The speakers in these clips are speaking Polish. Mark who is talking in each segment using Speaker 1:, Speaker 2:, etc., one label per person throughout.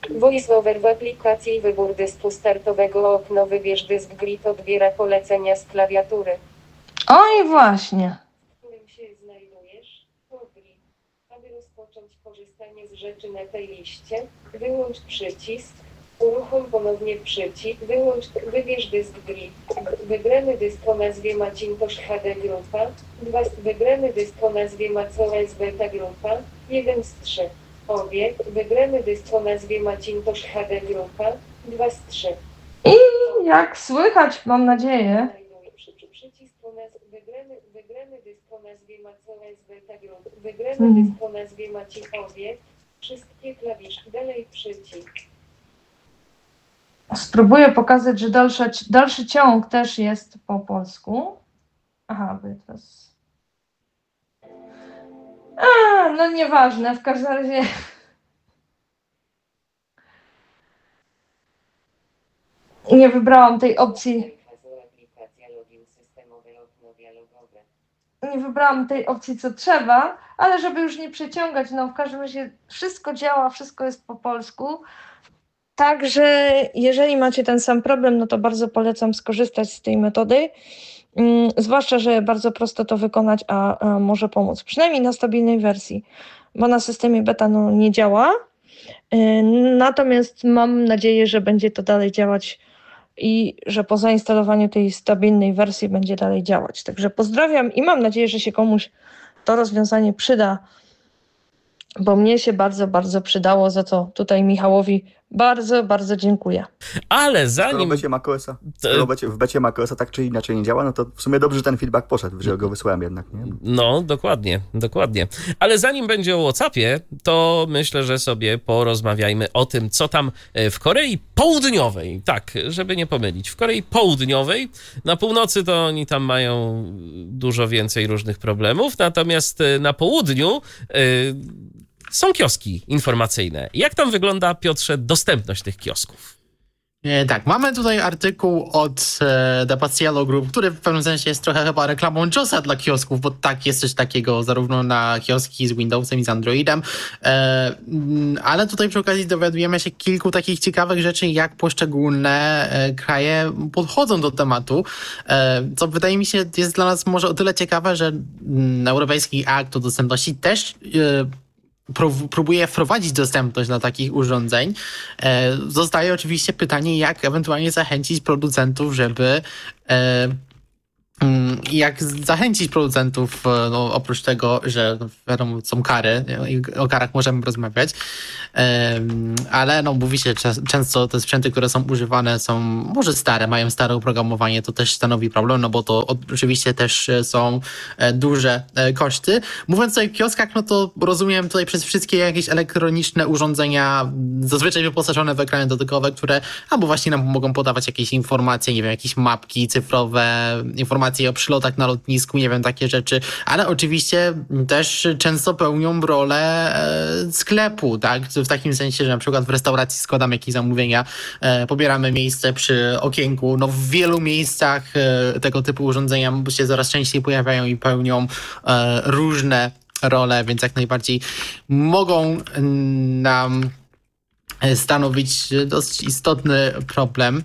Speaker 1: VoiceOver w aplikacji wybór dysku startowego okno wybierz dysk grid odbiera polecenia z klawiatury.
Speaker 2: O i właśnie.
Speaker 1: W którym się znajdujesz? Grid. Aby rozpocząć korzystanie z rzeczy na tej liście, wyłącz przycisk. Uruchom ponownie przycisk. Wybierz dysk grid. Wybrany dysk o nazwie Macintosh HD Grupa. 2. Wybrany dysk o nazwie macOS Beta Grupa. 1 z 3. Obiekt. Wybrany dysk o nazwie Macintosh HD Grupa. 2 z 3.
Speaker 2: I jak słychać, mam nadzieję.
Speaker 1: Przycisk o wybrany dysk o nazwie macOS Beta Grupa. Wybrany dysk o nazwie Macintosh Obiekt. Wszystkie klawisze. Dalej przycisk.
Speaker 2: Spróbuję pokazać, że dalszy ciąg też jest po polsku. Aha, by teraz... No nieważne, w każdym razie... Nie wybrałam tej opcji. Nie wybrałam tej opcji, co trzeba, ale żeby już nie przeciągać, no w każdym razie wszystko działa, wszystko jest po polsku. Także jeżeli macie ten sam problem, no to bardzo polecam skorzystać z tej metody. Zwłaszcza, że bardzo prosto to wykonać, a może pomóc. Przynajmniej na stabilnej wersji, bo na systemie beta no, nie działa. Natomiast mam nadzieję, że będzie to dalej działać i że po zainstalowaniu tej stabilnej wersji będzie dalej działać. Także pozdrawiam i mam nadzieję, że się komuś to rozwiązanie przyda, bo mnie się bardzo, bardzo przydało, za co tutaj Michałowi bardzo, bardzo dziękuję.
Speaker 3: Ale zanim...
Speaker 4: W becie macOSa tak czy inaczej nie działa, no to w sumie dobrze, że ten feedback poszedł, że go wysłałem jednak, nie?
Speaker 3: No, dokładnie. Ale zanim będzie o WhatsAppie, to myślę, że sobie porozmawiajmy o tym, co tam w Korei Południowej, tak, żeby nie pomylić, w Korei Południowej, na północy to oni tam mają dużo więcej różnych problemów, natomiast na południu są kioski informacyjne. Jak tam wygląda, Piotrze, dostępność tych kiosków?
Speaker 5: Tak, mamy tutaj artykuł od The Paciello Group, który w pewnym sensie jest trochę chyba reklamą JOSa dla kiosków, bo tak, jest coś takiego zarówno na kioski z Windowsem i z Androidem, ale tutaj przy okazji dowiadujemy się kilku takich ciekawych rzeczy, jak poszczególne kraje podchodzą do tematu, co wydaje mi się jest dla nas może o tyle ciekawe, że Europejski Akt o Dostępności też próbuje wprowadzić dostępność dla takich urządzeń. Zostaje oczywiście pytanie, jak ewentualnie zachęcić producentów, no, oprócz tego, że wiadomo, są kary, i o karach możemy rozmawiać, ale no, mówi się często te sprzęty, które są używane, są może stare, mają stare oprogramowanie, to też stanowi problem, no bo to oczywiście też są duże koszty. Mówiąc tutaj o kioskach, no to rozumiem tutaj przez wszystkie jakieś elektroniczne urządzenia, zazwyczaj wyposażone w ekrany dotykowe, które albo właśnie nam mogą podawać jakieś informacje, nie wiem, jakieś mapki cyfrowe, informacje o przylotach na lotnisku, nie wiem, takie rzeczy, ale oczywiście też często pełnią rolę sklepu, tak? W takim sensie, że na przykład w restauracji składamy jakieś zamówienia, pobieramy miejsce przy okienku, no w wielu miejscach tego typu urządzenia się coraz częściej pojawiają i pełnią różne role, więc jak najbardziej mogą nam stanowić dość istotny problem.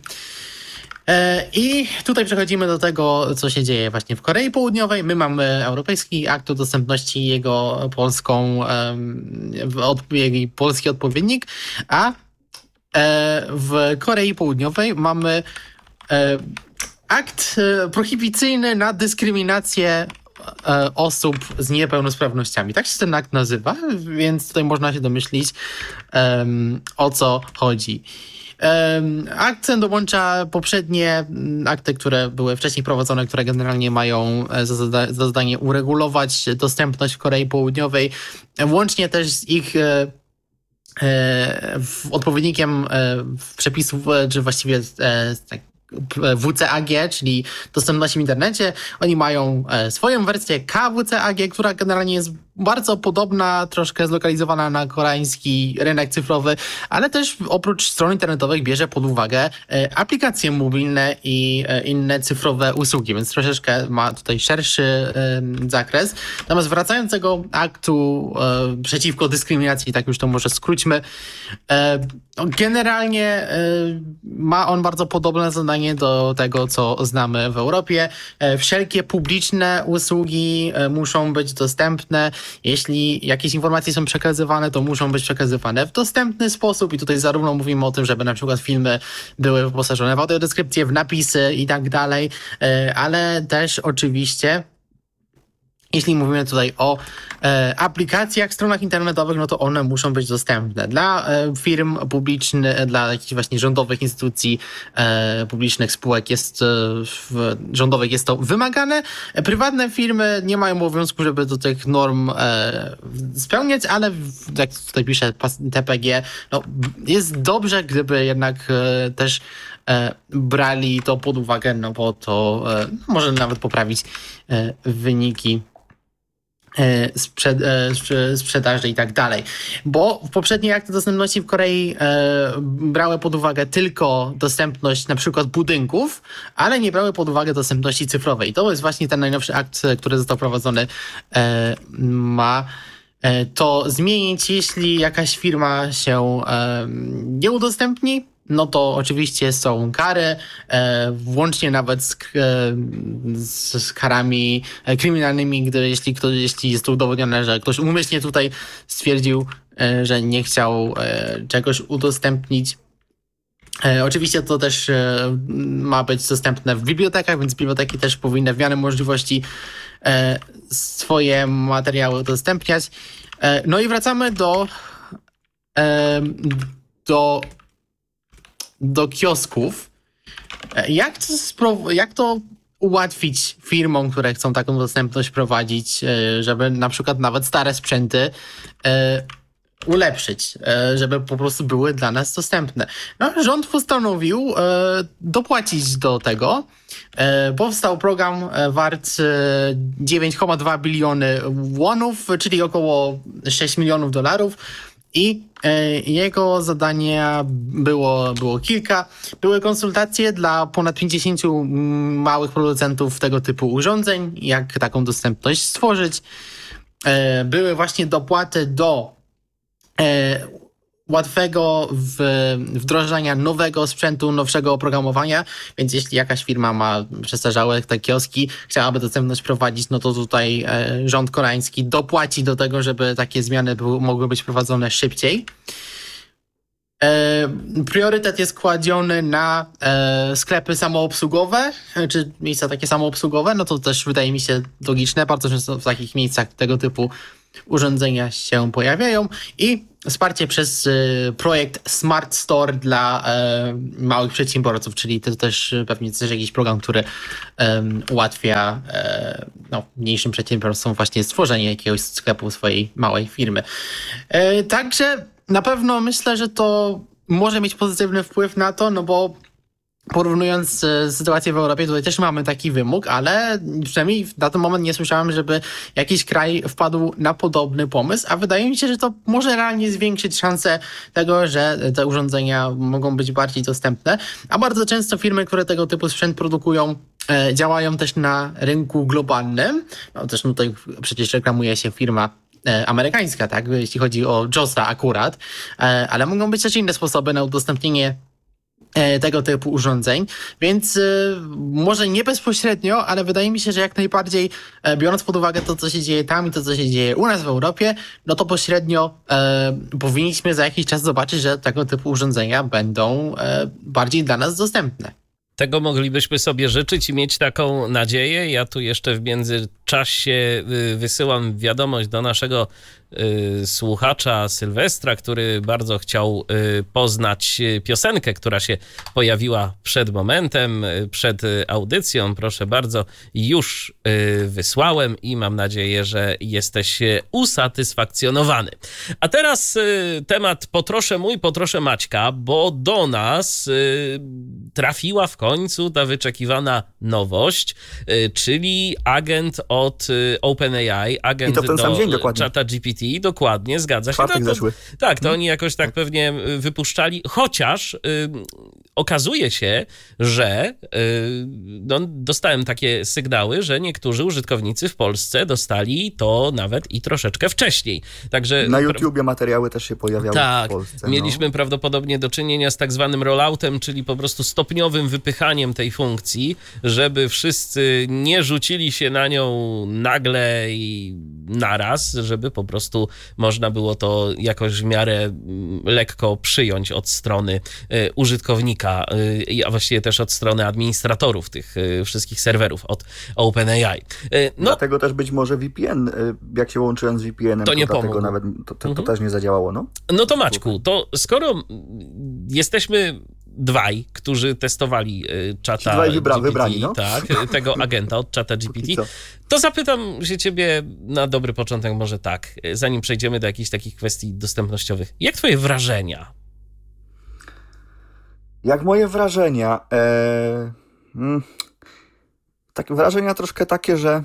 Speaker 5: I tutaj przechodzimy do tego, co się dzieje właśnie w Korei Południowej. My mamy Europejski Akt o Dostępności i jego jej polski odpowiednik, a w Korei Południowej mamy akt prohibicyjny na dyskryminację osób z niepełnosprawnościami. Tak się ten akt nazywa, więc tutaj można się domyślić, o co chodzi. Akt ten dołącza poprzednie akty, które były wcześniej prowadzone, które generalnie mają za zadanie uregulować dostępność w Korei Południowej, łącznie też z ich odpowiednikiem przepisów, czy właściwie WCAG, czyli dostępności w internecie. Oni mają swoją wersję KWCAG, która generalnie jest bardzo podobna, troszkę zlokalizowana na koreański rynek cyfrowy, ale też oprócz stron internetowych bierze pod uwagę aplikacje mobilne i inne cyfrowe usługi, więc troszeczkę ma tutaj szerszy zakres. Natomiast wracając do tego aktu przeciwko dyskryminacji, tak już to może skróćmy, generalnie ma on bardzo podobne zadanie do tego, co znamy w Europie. Wszelkie publiczne usługi muszą być dostępne. Jeśli jakieś informacje są przekazywane, to muszą być przekazywane w dostępny sposób i tutaj zarówno mówimy o tym, żeby na przykład filmy były wyposażone w audiodeskrypcję, w napisy i tak dalej, ale też oczywiście jeśli mówimy tutaj o aplikacjach, stronach internetowych, no to one muszą być dostępne dla firm publicznych, dla jakichś właśnie rządowych instytucji publicznych, spółek rządowych jest to wymagane. Prywatne firmy nie mają obowiązku, żeby do tych norm spełniać, ale jak tutaj pisze TPG, no jest dobrze, gdyby jednak też brali to pod uwagę, no bo to może nawet poprawić wyniki sprzedaży i tak dalej. Bo w poprzedniej akty dostępności w Korei brały pod uwagę tylko dostępność na przykład budynków, ale nie brały pod uwagę dostępności cyfrowej. To jest właśnie ten najnowszy akt, który został wprowadzony, ma to zmienić, jeśli jakaś firma się nie udostępni. No to oczywiście są kary, włącznie nawet z karami kryminalnymi, jeśli jest to udowodnione, że ktoś umyślnie tutaj stwierdził, że nie chciał czegoś udostępnić. Oczywiście to też ma być dostępne w bibliotekach, więc biblioteki też powinny w miarę możliwości swoje materiały udostępniać. No i wracamy do kiosków. Jak to ułatwić firmom, które chcą taką dostępność prowadzić, żeby na przykład nawet stare sprzęty ulepszyć, żeby po prostu były dla nas dostępne. No, rząd postanowił dopłacić do tego. Powstał program wart 9,2 biliony wonów, czyli około 6 milionów dolarów. I jego zadania było kilka. Były konsultacje dla ponad 50 małych producentów tego typu urządzeń, jak taką dostępność stworzyć. Były właśnie dopłaty do łatwego wdrożenia nowego sprzętu, nowszego oprogramowania, więc jeśli jakaś firma ma przestarzałe te kioski, chciałaby dostępność prowadzić, no to tutaj rząd koreański dopłaci do tego, żeby takie zmiany mogły być prowadzone szybciej. Priorytet jest kładziony na sklepy samoobsługowe, czy miejsca takie samoobsługowe, no to też wydaje mi się logiczne, bardzo często w takich miejscach tego typu urządzenia się pojawiają i wsparcie przez projekt Smart Store dla małych przedsiębiorców, czyli to też pewnie też jakiś program, który ułatwia mniejszym przedsiębiorstwom właśnie stworzenie jakiegoś sklepu swojej małej firmy. Także na pewno myślę, że to może mieć pozytywny wpływ na to, no bo porównując sytuację w Europie, tutaj też mamy taki wymóg, ale przynajmniej na ten moment nie słyszałem, żeby jakiś kraj wpadł na podobny pomysł, a wydaje mi się, że to może realnie zwiększyć szanse tego, że te urządzenia mogą być bardziej dostępne, a bardzo często firmy, które tego typu sprzęt produkują, działają też na rynku globalnym. No też tutaj przecież reklamuje się firma amerykańska, tak, jeśli chodzi o JOSa akurat, ale mogą być też inne sposoby na udostępnienie tego typu urządzeń, więc może nie bezpośrednio, ale wydaje mi się, że jak najbardziej biorąc pod uwagę to, co się dzieje tam i to, co się dzieje u nas w Europie, no to pośrednio powinniśmy za jakiś czas zobaczyć, że tego typu urządzenia będą bardziej dla nas dostępne.
Speaker 3: Tego moglibyśmy sobie życzyć i mieć taką nadzieję. Ja tu jeszcze w międzyczasie wysyłam wiadomość do naszego słuchacza Sylwestra, który bardzo chciał poznać piosenkę, która się pojawiła przed momentem, przed audycją. Proszę bardzo, już wysłałem i mam nadzieję, że jesteś usatysfakcjonowany. A teraz temat potroszę mój, potroszę Maćka, bo do nas trafiła w końcu ta wyczekiwana nowość, czyli agent od OpenAI, agent
Speaker 4: I to w ten sam dzień
Speaker 3: do
Speaker 4: dokładnie.
Speaker 3: ChatGPT, dokładnie, zgadza się.
Speaker 4: Czwartek
Speaker 3: To,
Speaker 4: zeszły.
Speaker 3: tak, to oni jakoś tak pewnie wypuszczali, chociaż okazuje się, że no, dostałem takie sygnały, że niektórzy użytkownicy w Polsce dostali to nawet i troszeczkę wcześniej. Także
Speaker 4: Na YouTubie materiały też się pojawiały
Speaker 3: tak,
Speaker 4: w Polsce.
Speaker 3: mieliśmy prawdopodobnie do czynienia z tak zwanym rolloutem, czyli po prostu stopniowym wypychaniem tej funkcji, żeby wszyscy nie rzucili się na nią nagle i naraz, żeby po prostu można było to jakoś w miarę lekko przyjąć od strony użytkownika, a właściwie też od strony administratorów tych wszystkich serwerów od OpenAI. No,
Speaker 4: Dlatego też być może VPN, jak się łączyłem z VPN-em,
Speaker 3: To nie
Speaker 4: dlatego
Speaker 3: pomógł.
Speaker 4: nawet to też nie zadziałało, no.
Speaker 3: no to Maćku, to skoro jesteśmy dwaj, którzy testowali czata
Speaker 4: Ci dwaj
Speaker 3: GPT,
Speaker 4: wybrani, no.
Speaker 3: tak, tego agenta od czata GPT,
Speaker 4: Póki co.
Speaker 3: to zapytam się ciebie na dobry początek, może tak, zanim przejdziemy do jakichś takich kwestii dostępnościowych. Jak twoje wrażenia?
Speaker 4: Jak moje wrażenia? Tak, wrażenia troszkę takie, że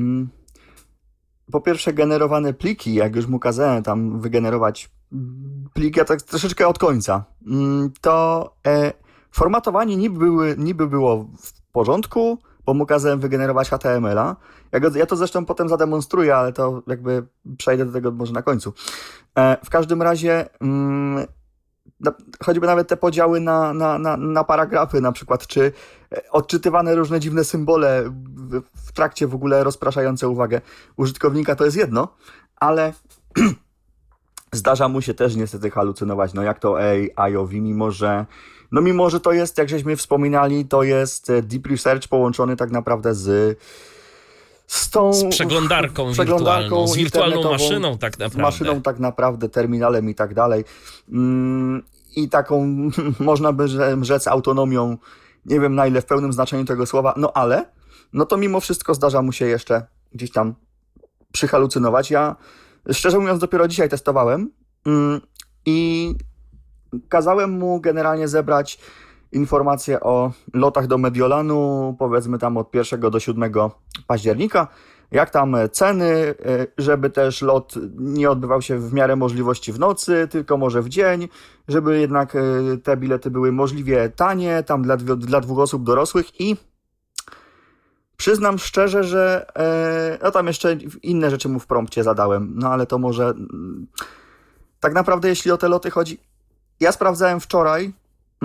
Speaker 4: po pierwsze generowane pliki, jak już mu kazałem tam wygenerować pliki, a tak troszeczkę od końca, to formatowanie niby było w porządku, bo mu kazałem wygenerować HTML-a. Ja to zresztą potem zademonstruję, ale to jakby przejdę do tego może na końcu. W każdym razie choćby nawet te podziały na paragrafy na przykład, czy odczytywane różne dziwne symbole w trakcie w ogóle rozpraszające uwagę użytkownika, to jest jedno, ale zdarza mu się też niestety halucynować, no jak to AI-owi, mimo że to jest, jak żeśmy wspominali, to jest Deep Research połączony tak naprawdę z
Speaker 3: przeglądarką wirtualną, z wirtualną maszyną tak naprawdę.
Speaker 4: Maszyną tak naprawdę, terminalem i tak dalej. I taką, można by rzec, autonomią, nie wiem na ile w pełnym znaczeniu tego słowa, no ale, no to mimo wszystko zdarza mu się jeszcze gdzieś tam przyhalucynować. Ja, szczerze mówiąc, dopiero dzisiaj testowałem i kazałem mu generalnie zebrać informacje o lotach do Mediolanu, powiedzmy tam od 1 do 7 października, jak tam ceny, żeby też lot nie odbywał się w miarę możliwości w nocy, tylko może w dzień, żeby jednak te bilety były możliwie tanie, tam dla 2 osób dorosłych i przyznam szczerze, że no tam jeszcze inne rzeczy mu w prompcie zadałem, no ale to może tak naprawdę jeśli o te loty chodzi, ja sprawdzałem wczoraj,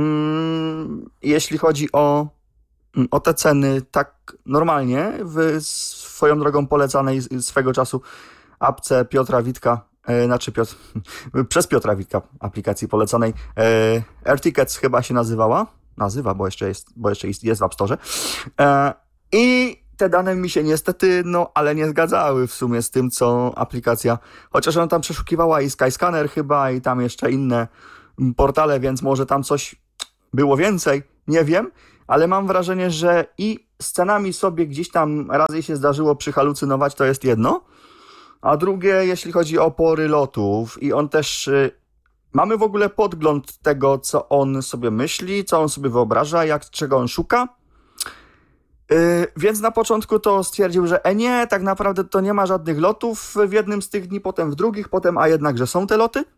Speaker 4: jeśli chodzi o te ceny tak normalnie w swoją drogą polecanej swego czasu apce Piotra Witka, przez Piotra Witka aplikacji polecanej AirTickets chyba się nazywa, bo jeszcze jest w App Store. I te dane mi się niestety, no ale nie zgadzały w sumie z tym, co aplikacja, chociaż ona tam przeszukiwała i Skyscanner chyba i tam jeszcze inne portale, więc może tam coś było więcej, nie wiem, ale mam wrażenie, że i z cenami sobie gdzieś tam razy się zdarzyło przyhalucynować, to jest jedno, a drugie, jeśli chodzi o pory lotów i on też, mamy w ogóle podgląd tego, co on sobie myśli, co on sobie wyobraża, czego on szuka, więc na początku to stwierdził, że nie, tak naprawdę to nie ma żadnych lotów w jednym z tych dni, potem w drugich, potem a jednakże są te loty.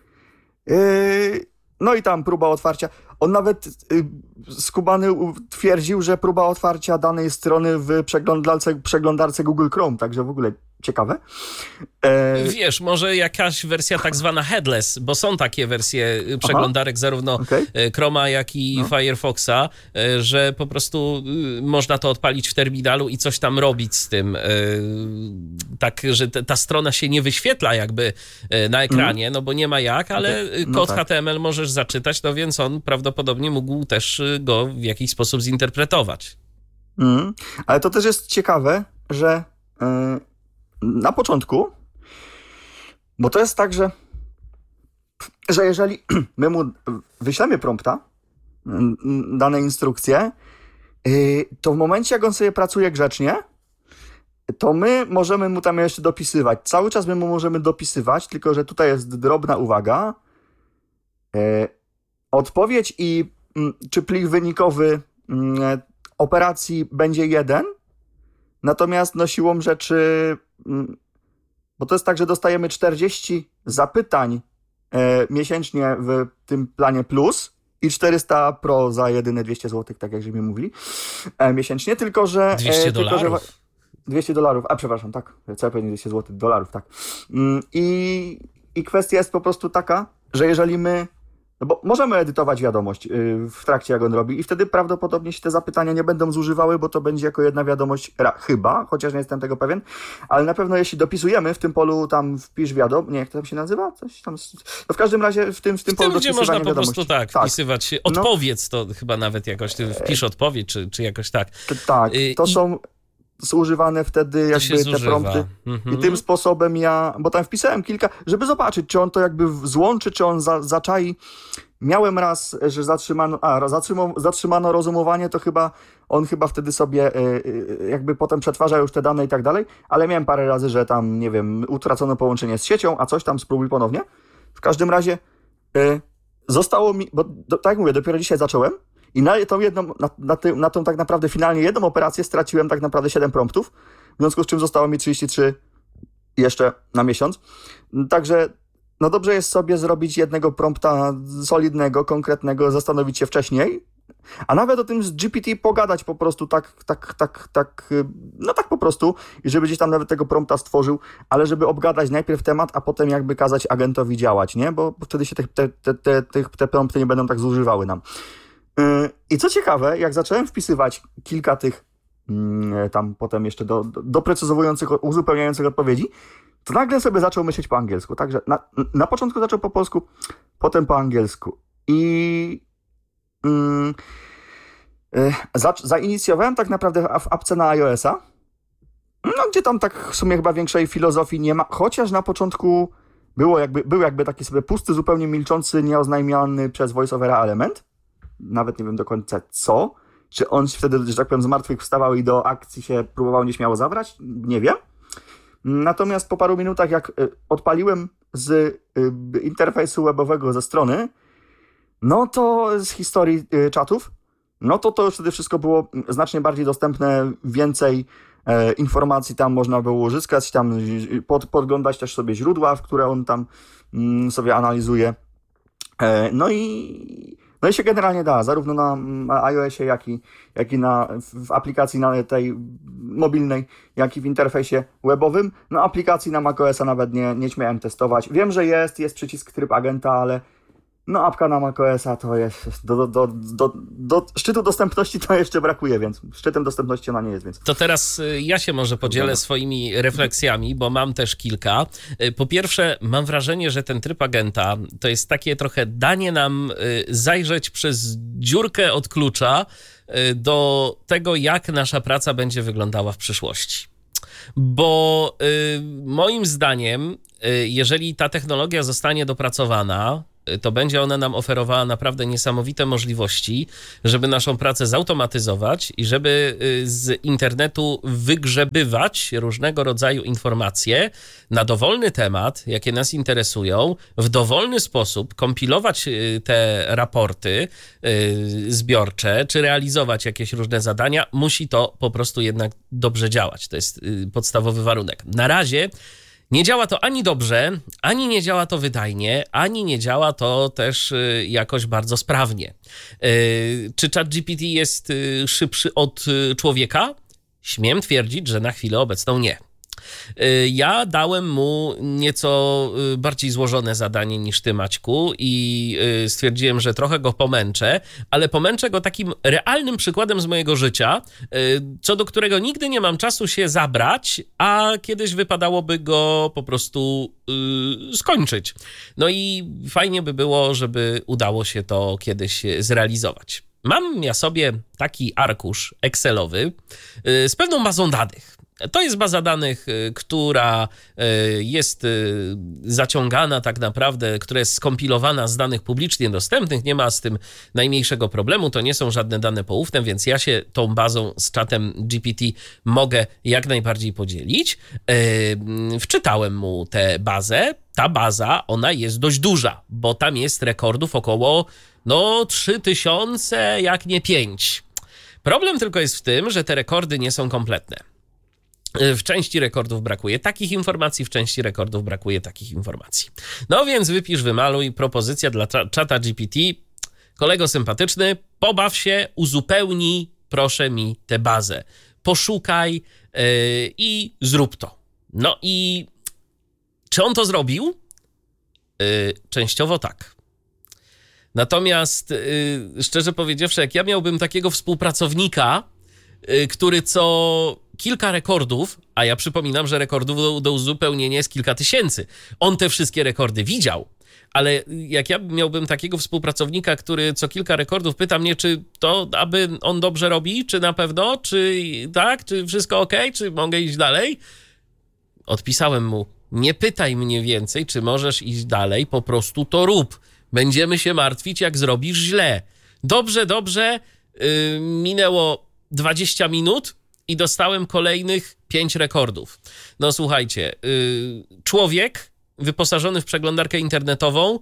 Speaker 4: No i tam próba otwarcia. On nawet skubany twierdził, że próba otwarcia danej strony w przeglądarce Google Chrome, także w ogóle ciekawe.
Speaker 3: Wiesz, może jakaś wersja tak zwana headless, bo są takie wersje przeglądarek zarówno Chroma, jak i Firefoxa, że po prostu można to odpalić w terminalu i coś tam robić z tym. Tak, że ta strona się nie wyświetla jakby na ekranie, no bo nie ma jak, ale kod HTML możesz zaczytać, no więc on prawdopodobnie mógł też go w jakiś sposób zinterpretować.
Speaker 4: Ale to też jest ciekawe, że na początku Bo to jest tak, że jeżeli my mu wyślemy prompta, dane instrukcje, to w momencie, jak on sobie pracuje grzecznie, to my możemy mu tam jeszcze dopisywać. Cały czas my mu możemy dopisywać, tylko że tutaj jest drobna uwaga. Odpowiedź czy plik wynikowy operacji będzie 1, natomiast no siłą rzeczy, bo to jest tak, że dostajemy 40 zapytań miesięcznie w tym planie plus i 400 Pro za jedyne 200 zł, tak jak żeśmy mówili, miesięcznie, tylko że...
Speaker 3: $200?
Speaker 4: $200, a przepraszam, tak, co ja powiedziałem, 200 zł, dolarów, tak. I kwestia jest po prostu taka, że jeżeli my, no bo możemy edytować wiadomość w trakcie, jak on robi i wtedy prawdopodobnie się te zapytania nie będą zużywały, bo to będzie jako jedna wiadomość, chyba, chociaż nie jestem tego pewien, ale na pewno jeśli dopisujemy w tym polu tam wpisz wiadomość, nie, jak to tam się nazywa? Coś tam, no w każdym razie w tym polu
Speaker 3: gdzie można
Speaker 4: dopisywania
Speaker 3: po
Speaker 4: wiadomości.
Speaker 3: prostu wpisywać odpowiedz, to chyba nawet jakoś, wpisz odpowiedź, czy jakoś tak.
Speaker 4: Tak, to są używane wtedy jakby te prompty. I tym sposobem bo tam wpisałem kilka, żeby zobaczyć, czy on to jakby złączy, czy on zaczai. Miałem raz, że zatrzymano rozumowanie, to on chyba wtedy sobie jakby potem przetwarza już te dane i tak dalej, ale miałem parę razy, że tam, nie wiem, utracono połączenie z siecią, a coś tam spróbuj ponownie. W każdym razie zostało mi, bo tak jak mówię, dopiero dzisiaj zacząłem, i na tą tak naprawdę finalnie jedną operację straciłem tak naprawdę 7 promptów, w związku z czym zostało mi 33 jeszcze na miesiąc. Także no dobrze jest sobie zrobić jednego prompta solidnego, konkretnego, zastanowić się wcześniej, a nawet o tym z GPT pogadać po prostu tak po prostu, i żeby gdzieś tam nawet tego prompta stworzył, ale żeby obgadać najpierw temat, a potem jakby kazać agentowi działać, nie? Bo wtedy się te prompty nie będą tak zużywały nam. I co ciekawe, jak zacząłem wpisywać kilka tych tam potem jeszcze doprecyzowujących, uzupełniających odpowiedzi, to nagle sobie zaczął myśleć po angielsku. Także na początku zaczął po polsku, potem po angielsku. I zainicjowałem tak naprawdę w apce na iOS-a, no gdzie tam tak w sumie chyba większej filozofii nie ma, chociaż na początku był jakby taki sobie pusty, zupełnie milczący, nieoznajmiany przez VoiceOvera element. Nawet nie wiem do końca co. Czy on wtedy, że tak powiem, zmartwychwstawał i do akcji się próbował nieśmiało zabrać? Nie wiem. Natomiast po paru minutach, jak odpaliłem z interfejsu webowego ze strony, no to z historii czatów, no to już wtedy wszystko było znacznie bardziej dostępne, więcej informacji tam można było uzyskać, tam podglądać też sobie źródła, w które on tam sobie analizuje. No i się generalnie da, zarówno na iOSie, jak i w aplikacji na tej mobilnej, jak i w interfejsie webowym. No aplikacji na macOSa nawet nie śmiałem testować. Wiem, że jest przycisk tryb agenta, ale no apka na macOSa to jest do szczytu dostępności to jeszcze brakuje, więc szczytem dostępności ona nie jest, więc...
Speaker 3: To teraz ja się może podzielę swoimi refleksjami, bo mam też kilka. Po pierwsze, mam wrażenie, że ten tryb agenta to jest takie trochę danie nam zajrzeć przez dziurkę od klucza do tego, jak nasza praca będzie wyglądała w przyszłości. Bo moim zdaniem, jeżeli ta technologia zostanie dopracowana, to będzie ona nam oferowała naprawdę niesamowite możliwości, żeby naszą pracę zautomatyzować i żeby z internetu wygrzebywać różnego rodzaju informacje na dowolny temat, jakie nas interesują, w dowolny sposób kompilować te raporty zbiorcze, czy realizować jakieś różne zadania. Musi to po prostu jednak dobrze działać. To jest podstawowy warunek. Na razie nie działa to ani dobrze, ani nie działa to wydajnie, ani nie działa to też jakoś bardzo sprawnie. Czy ChatGPT jest szybszy od człowieka? Śmiem twierdzić, że na chwilę obecną nie. Ja dałem mu nieco bardziej złożone zadanie niż ty, Maćku, i stwierdziłem, że trochę go pomęczę, ale pomęczę go takim realnym przykładem z mojego życia, co do którego nigdy nie mam czasu się zabrać, a kiedyś wypadałoby go po prostu skończyć. No i fajnie by było, żeby udało się to kiedyś zrealizować. Mam ja sobie taki arkusz Excelowy z pewną bazą danych. To jest baza danych, która jest zaciągana tak naprawdę, która jest skompilowana z danych publicznie dostępnych. Nie ma z tym najmniejszego problemu. To nie są żadne dane poufne, więc ja się tą bazą z czatem GPT mogę jak najbardziej podzielić. Wczytałem mu tę bazę. Ta baza, ona jest dość duża, bo tam jest rekordów około 3000, jak nie 5. Problem tylko jest w tym, że te rekordy nie są kompletne. W części rekordów brakuje takich informacji, w części rekordów brakuje takich informacji. No więc wypisz, wymaluj, propozycja dla czata GPT. Kolego sympatyczny, pobaw się, uzupełnij, proszę mi tę bazę. Poszukaj i zrób to. No i czy on to zrobił? Częściowo tak. Natomiast szczerze powiedziawszy, jak ja miałbym takiego współpracownika, który co kilka rekordów, a ja przypominam, że rekordów do uzupełnienia jest kilka tysięcy, on te wszystkie rekordy widział, ale jak ja miałbym takiego współpracownika, który co kilka rekordów pyta mnie, czy to, aby on dobrze robi, czy na pewno, czy tak, czy wszystko okej, czy mogę iść dalej, odpisałem mu, nie pytaj mnie więcej, czy możesz iść dalej, po prostu to rób. Będziemy się martwić, jak zrobisz źle. Dobrze, minęło 20 minut i dostałem kolejnych 5 rekordów. No słuchajcie, człowiek wyposażony w przeglądarkę internetową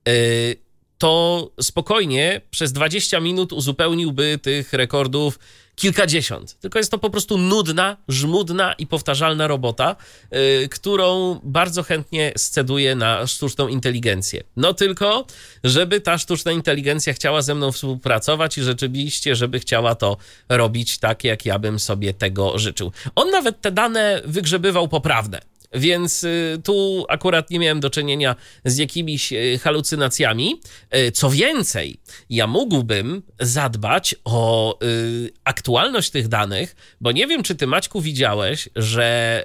Speaker 3: to spokojnie przez 20 minut uzupełniłby tych rekordów kilkadziesiąt. Tylko jest to po prostu nudna, żmudna i powtarzalna robota, którą bardzo chętnie sceduję na sztuczną inteligencję. No tylko, żeby ta sztuczna inteligencja chciała ze mną współpracować i rzeczywiście, żeby chciała to robić tak, jak ja bym sobie tego życzył. On nawet te dane wygrzebywał poprawne. Więc tu akurat nie miałem do czynienia z jakimiś halucynacjami. Co więcej, ja mógłbym zadbać o aktualność tych danych, bo nie wiem, czy ty, Maćku, widziałeś, że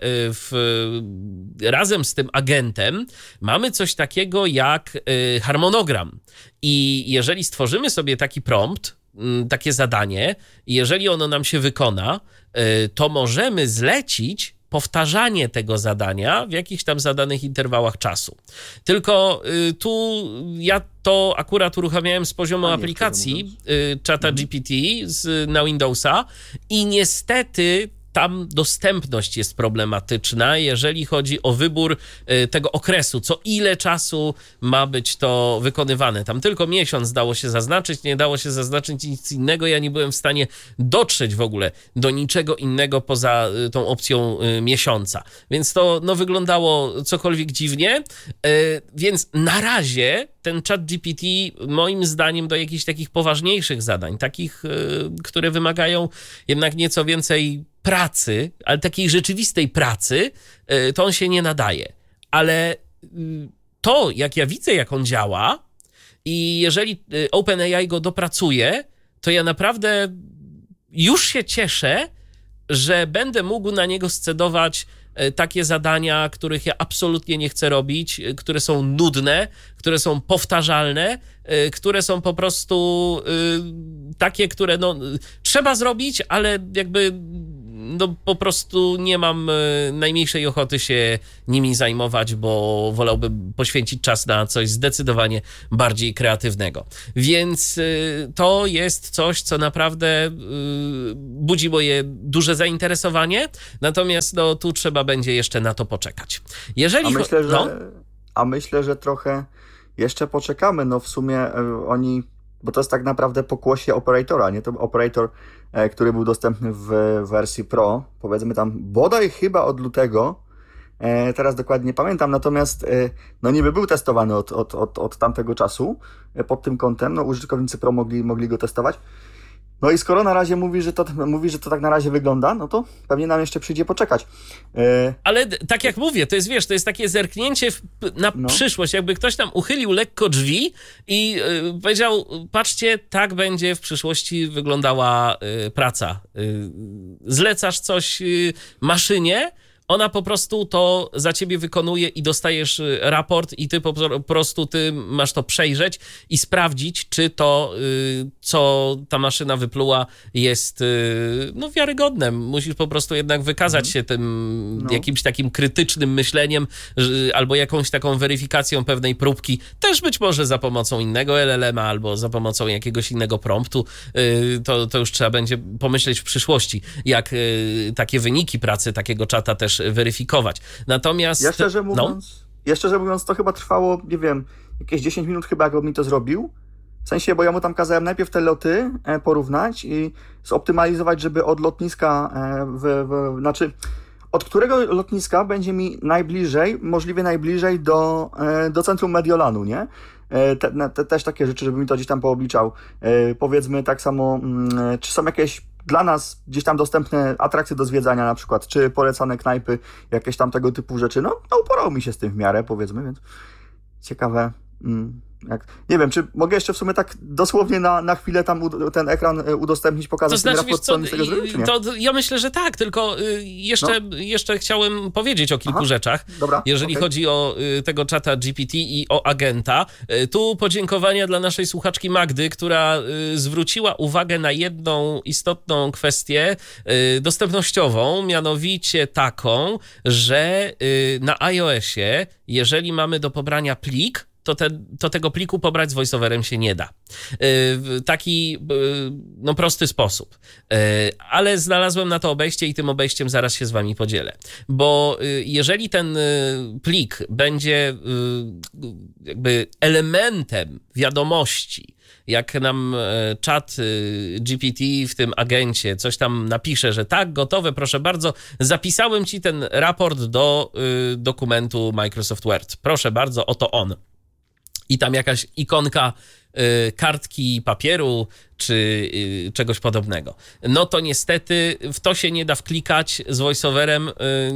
Speaker 3: razem z tym agentem mamy coś takiego jak harmonogram. I jeżeli stworzymy sobie taki prompt, takie zadanie, i jeżeli ono nam się wykona, to możemy zlecić powtarzanie tego zadania w jakichś tam zadanych interwałach czasu. Tylko tu ja to akurat uruchamiałem z poziomu aplikacji czata GPT na Windowsa i niestety tam dostępność jest problematyczna, jeżeli chodzi o wybór tego okresu, co ile czasu ma być to wykonywane. Tam tylko miesiąc dało się zaznaczyć, nie dało się zaznaczyć nic innego. Ja nie byłem w stanie dotrzeć w ogóle do niczego innego poza tą opcją miesiąca. Więc to wyglądało cokolwiek dziwnie. Więc na razie ten chat GPT moim zdaniem do jakichś takich poważniejszych zadań, takich, które wymagają jednak nieco więcej pracy, ale takiej rzeczywistej pracy, to on się nie nadaje. Ale to, jak ja widzę, jak on działa i jeżeli OpenAI go dopracuje, to ja naprawdę już się cieszę, że będę mógł na niego scedować takie zadania, których ja absolutnie nie chcę robić, które są nudne, które są powtarzalne, które są po prostu takie, które trzeba zrobić, ale jakby po prostu nie mam najmniejszej ochoty się nimi zajmować, bo wolałbym poświęcić czas na coś zdecydowanie bardziej kreatywnego. Więc to jest coś, co naprawdę budzi moje duże zainteresowanie, natomiast tu trzeba będzie jeszcze na to poczekać.
Speaker 4: Myślę, że trochę jeszcze poczekamy. W sumie oni, bo to jest tak naprawdę pokłosie Operatora, nie? To Operator, który był dostępny w wersji Pro, powiedzmy tam bodaj chyba od lutego, teraz dokładnie nie pamiętam, natomiast niby był testowany od tamtego czasu pod tym kątem, użytkownicy Pro mogli go testować. No i skoro na razie mówi, że to tak na razie wygląda, no to pewnie nam jeszcze przyjdzie poczekać.
Speaker 3: Ale tak jak mówię, to jest, wiesz, to jest takie zerknięcie na przyszłość, jakby ktoś tam uchylił lekko drzwi i powiedział, patrzcie, tak będzie w przyszłości wyglądała praca. Zlecasz coś maszynie, ona po prostu to za ciebie wykonuje i dostajesz raport i ty po prostu ty masz to przejrzeć i sprawdzić, czy to, co ta maszyna wypluła, jest no, wiarygodne. Musisz po prostu jednak wykazać się tym jakimś takim krytycznym myśleniem albo jakąś taką weryfikacją pewnej próbki, też być może za pomocą innego LLM-a albo za pomocą jakiegoś innego promptu. To już trzeba będzie pomyśleć w przyszłości, jak takie wyniki pracy takiego czata też weryfikować. Natomiast...
Speaker 4: Ja szczerze mówiąc, to chyba trwało, nie wiem, jakieś 10 minut chyba, jak on mi to zrobił. W sensie, bo ja mu tam kazałem najpierw te loty porównać i zoptymalizować, żeby od lotniska, znaczy od którego lotniska będzie mi możliwie najbliżej do centrum Mediolanu, nie? Też takie rzeczy, żeby mi to gdzieś tam poobliczał. Powiedzmy tak samo, czy są jakieś dla nas gdzieś tam dostępne atrakcje do zwiedzania na przykład, czy polecane knajpy, jakieś tam tego typu rzeczy. No uporał mi się z tym w miarę, powiedzmy, więc ciekawe. Nie wiem, czy mogę jeszcze w sumie tak dosłownie na chwilę tam ten ekran udostępnić, pokazać
Speaker 3: to znaczy,
Speaker 4: ten raport, co on z tego zrobił, czy nie?
Speaker 3: To ja myślę, że tak, tylko jeszcze chciałem powiedzieć o kilku rzeczach.
Speaker 4: Dobra,
Speaker 3: jeżeli chodzi o tego czata GPT i o agenta. Tu podziękowania dla naszej słuchaczki Magdy, która zwróciła uwagę na jedną istotną kwestię dostępnościową, mianowicie taką, że na iOSie, jeżeli mamy do pobrania plik, to tego pliku pobrać z VoiceOverem się nie da. W taki prosty sposób. Ale znalazłem na to obejście i tym obejściem zaraz się z wami podzielę. Bo jeżeli ten plik będzie jakby elementem wiadomości, jak nam czat GPT w tym agencie coś tam napisze, że tak, gotowe, proszę bardzo, zapisałem ci ten raport do dokumentu Microsoft Word. Proszę bardzo, oto on. I tam jakaś ikonka kartki papieru czy czegoś podobnego. No to niestety w to się nie da wklikać z VoiceOverem.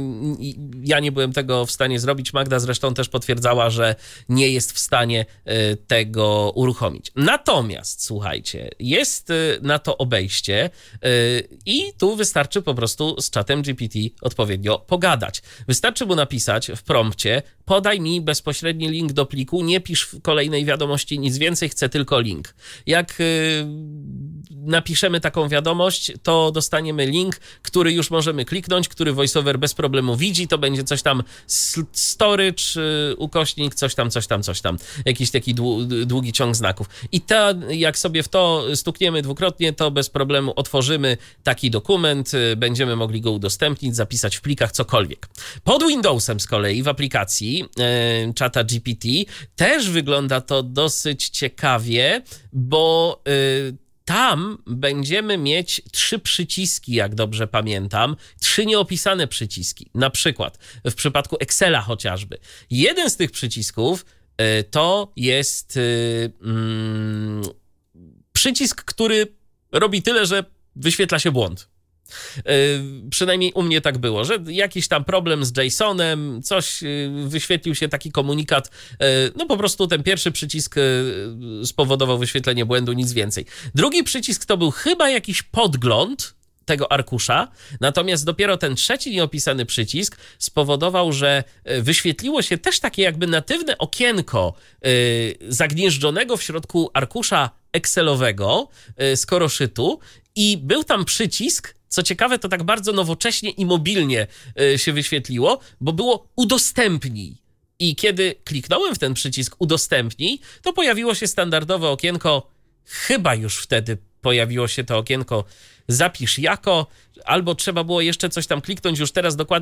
Speaker 3: Ja nie byłem tego w stanie zrobić. Magda zresztą też potwierdzała, że nie jest w stanie tego uruchomić. Natomiast, słuchajcie, jest na to obejście i tu wystarczy po prostu z czatem GPT odpowiednio pogadać. Wystarczy mu napisać w prompcie: podaj mi bezpośredni link do pliku, nie pisz w kolejnej wiadomości nic więcej, chcę tylko link. Jak napiszemy taką wiadomość, to dostaniemy link, który już możemy kliknąć, który VoiceOver bez problemu widzi, to będzie coś tam storage, ukośnik, coś tam. Jakiś taki długi ciąg znaków. I jak sobie w to stukniemy dwukrotnie, to bez problemu otworzymy taki dokument, będziemy mogli go udostępnić, zapisać w plikach, cokolwiek. Pod Windowsem z kolei w aplikacji czata GPT też wygląda to dosyć ciekawie, bo tam będziemy mieć 3 przyciski, jak dobrze pamiętam, 3 nieopisane przyciski. Na przykład w przypadku Excela chociażby. Jeden z tych przycisków to jest przycisk, który robi tyle, że wyświetla się błąd. Przynajmniej u mnie tak było, że jakiś tam problem z JSON-em, coś wyświetlił się taki komunikat, no po prostu ten pierwszy przycisk spowodował wyświetlenie błędu, nic więcej. Drugi przycisk to był chyba jakiś podgląd tego arkusza, natomiast dopiero ten trzeci nieopisany przycisk spowodował, że wyświetliło się też takie jakby natywne okienko zagnieżdżonego w środku arkusza Excelowego z koroszytu i był tam przycisk. Co ciekawe, to tak bardzo nowocześnie i mobilnie się wyświetliło, bo było udostępnij. I kiedy kliknąłem w ten przycisk udostępnij, to pojawiło się standardowe okienko, chyba już wtedy pojawiło się to okienko zapisz jako, albo trzeba było jeszcze coś tam kliknąć, już teraz dokładnie